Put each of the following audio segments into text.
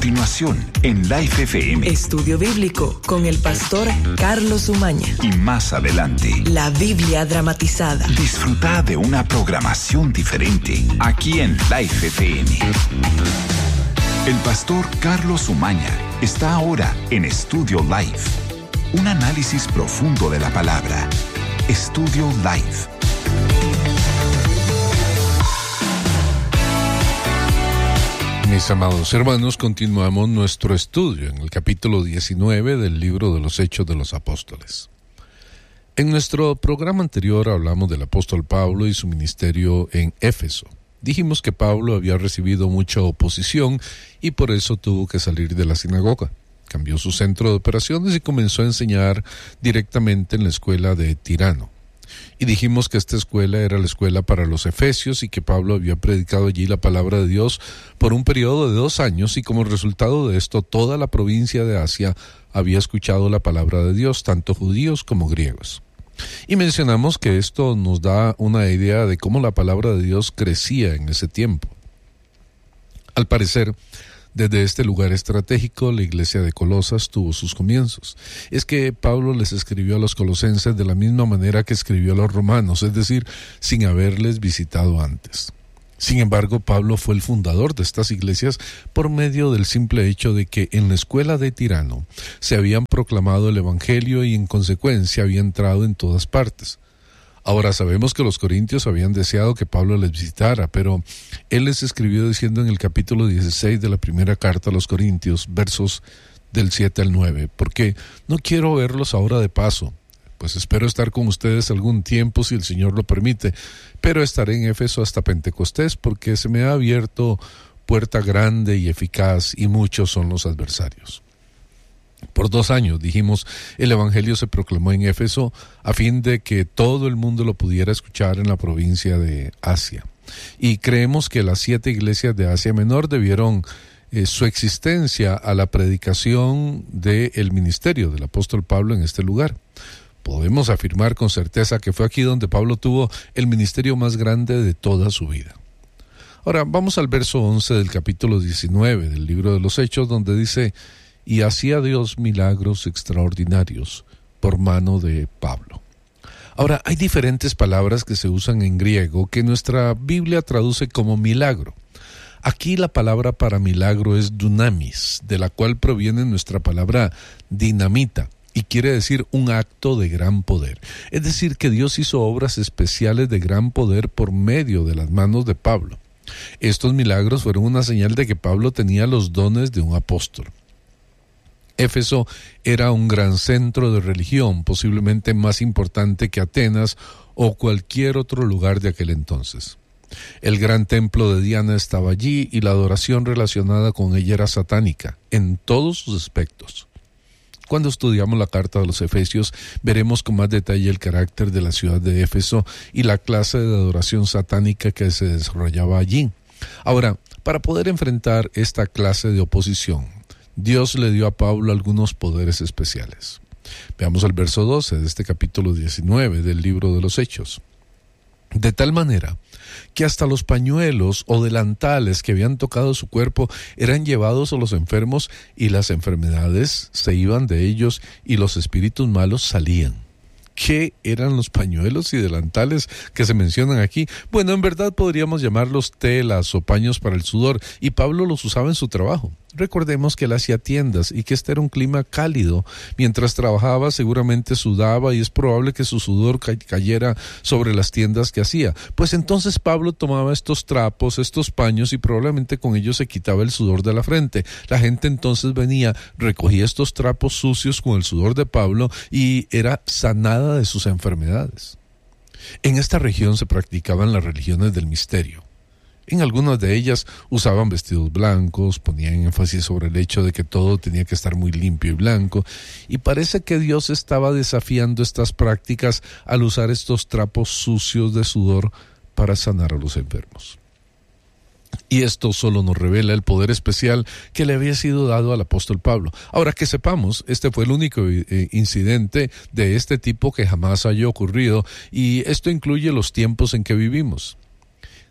continuación en Life FM. Estudio Bíblico con el pastor Carlos Umaña. Y más adelante, la Biblia dramatizada. Disfruta de una programación diferente aquí en Life FM. El pastor Carlos Umaña está ahora en Estudio Life. Un análisis profundo de la palabra. Estudio Life. Mis amados hermanos, continuamos nuestro estudio en el capítulo 19 del libro de los Hechos de los Apóstoles. En nuestro programa anterior hablamos del apóstol Pablo y su ministerio en Éfeso. Dijimos que Pablo había recibido mucha oposición y por eso tuvo que salir de la sinagoga. Cambió su centro de operaciones y comenzó a enseñar directamente en la escuela de Tirano. Y dijimos que esta escuela era la escuela para los efesios y que Pablo había predicado allí la palabra de Dios por un periodo de 2 años y como resultado de esto toda la provincia de Asia había escuchado la palabra de Dios, tanto judíos como griegos. Y mencionamos que esto nos da una idea de cómo la palabra de Dios crecía en ese tiempo. Al parecer, desde este lugar estratégico, la iglesia de Colosas tuvo sus comienzos. Es que Pablo les escribió a los colosenses de la misma manera que escribió a los romanos, es decir, sin haberles visitado antes. Sin embargo, Pablo fue el fundador de estas iglesias por medio del simple hecho de que en la escuela de Tirano se habían proclamado el evangelio y en consecuencia había entrado en todas partes. Ahora sabemos que los corintios habían deseado que Pablo les visitara, pero él les escribió diciendo en el capítulo 16 de la primera carta a los corintios, versos del 7 al 9, porque no quiero verlos ahora de paso, pues espero estar con ustedes algún tiempo si el Señor lo permite, pero estaré en Éfeso hasta Pentecostés porque se me ha abierto puerta grande y eficaz y muchos son los adversarios. Por 2 años, dijimos, el evangelio se proclamó en Éfeso a fin de que todo el mundo lo pudiera escuchar en la provincia de Asia. Y creemos que las 7 iglesias de Asia Menor debieron su existencia a la predicación del ministerio del apóstol Pablo en este lugar. Podemos afirmar con certeza que fue aquí donde Pablo tuvo el ministerio más grande de toda su vida. Ahora, vamos al verso 11 del capítulo 19 del libro de los Hechos, donde dice: y hacía Dios milagros extraordinarios por mano de Pablo. Ahora, hay diferentes palabras que se usan en griego que nuestra Biblia traduce como milagro. Aquí la palabra para milagro es dunamis, de la cual proviene nuestra palabra dinamita, y quiere decir un acto de gran poder. Es decir, que Dios hizo obras especiales de gran poder por medio de las manos de Pablo. Estos milagros fueron una señal de que Pablo tenía los dones de un apóstol. Éfeso era un gran centro de religión, posiblemente más importante que Atenas o cualquier otro lugar de aquel entonces. El gran templo de Diana estaba allí y la adoración relacionada con ella era satánica, en todos sus aspectos. Cuando estudiamos la carta de los Efesios, veremos con más detalle el carácter de la ciudad de Éfeso y la clase de adoración satánica que se desarrollaba allí. Ahora, para poder enfrentar esta clase de oposición, Dios le dio a Pablo algunos poderes especiales. Veamos el verso 12 de este capítulo 19 del libro de los Hechos. De tal manera que hasta los pañuelos o delantales que habían tocado su cuerpo eran llevados a los enfermos y las enfermedades se iban de ellos y los espíritus malos salían. ¿Qué eran los pañuelos y delantales que se mencionan aquí? Bueno, en verdad podríamos llamarlos telas o paños para el sudor, y Pablo los usaba en su trabajo. Recordemos que él hacía tiendas y que este era un clima cálido. Mientras trabajaba seguramente sudaba y es probable que su sudor cayera sobre las tiendas que hacía. Pues entonces Pablo tomaba estos trapos, estos paños y probablemente con ellos se quitaba el sudor de la frente. La gente entonces venía, recogía estos trapos sucios con el sudor de Pablo y era sanada de sus enfermedades. En esta región se practicaban las religiones del misterio. En algunas de ellas usaban vestidos blancos, ponían énfasis sobre el hecho de que todo tenía que estar muy limpio y blanco, y parece que Dios estaba desafiando estas prácticas al usar estos trapos sucios de sudor para sanar a los enfermos. Y esto solo nos revela el poder especial que le había sido dado al apóstol Pablo. Ahora, que sepamos, este fue el único incidente de este tipo que jamás haya ocurrido, y esto incluye los tiempos en que vivimos.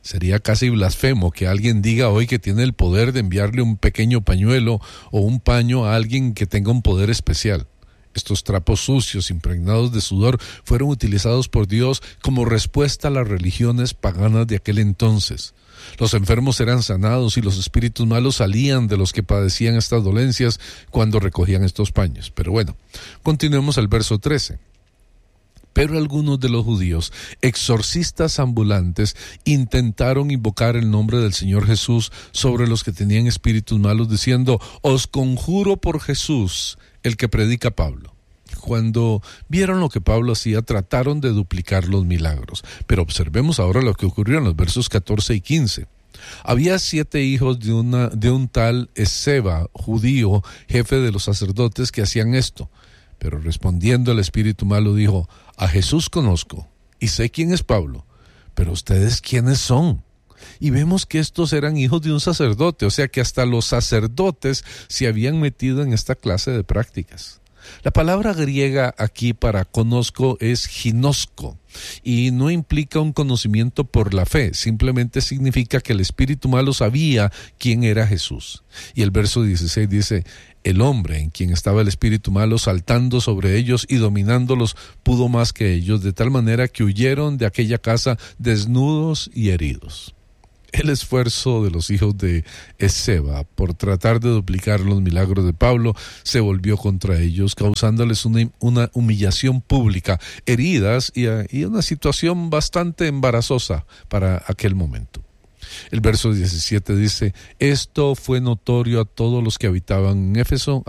Sería casi blasfemo que alguien diga hoy que tiene el poder de enviarle un pequeño pañuelo o un paño a alguien que tenga un poder especial. Estos trapos sucios, impregnados de sudor, fueron utilizados por Dios como respuesta a las religiones paganas de aquel entonces. Los enfermos eran sanados y los espíritus malos salían de los que padecían estas dolencias cuando recogían estos paños. Pero bueno, continuemos al verso 13. Pero algunos de los judíos, exorcistas ambulantes, intentaron invocar el nombre del Señor Jesús sobre los que tenían espíritus malos, diciendo: os conjuro por Jesús, el que predica Pablo. Cuando vieron lo que Pablo hacía, trataron de duplicar los milagros. Pero observemos ahora lo que ocurrió en los versos 14 y 15. Había 7 hijos de un tal Esceva, judío, jefe de los sacerdotes, que hacían esto. Pero respondiendo el espíritu malo dijo: a Jesús conozco y sé quién es Pablo, pero ustedes ¿quiénes son? Y vemos que estos eran hijos de un sacerdote, o sea que hasta los sacerdotes se habían metido en esta clase de prácticas. La palabra griega aquí para conozco es ginosko y no implica un conocimiento por la fe, simplemente significa que el espíritu malo sabía quién era Jesús. Y el verso 16 dice: el hombre en quien estaba el espíritu malo saltando sobre ellos y dominándolos pudo más que ellos, de tal manera que huyeron de aquella casa desnudos y heridos. El esfuerzo de los hijos de Esceva por tratar de duplicar los milagros de Pablo se volvió contra ellos, causándoles una humillación pública, heridas y una situación bastante embarazosa para aquel momento. El verso 17 dice: esto fue notorio a todos los que habitaban en Éfeso,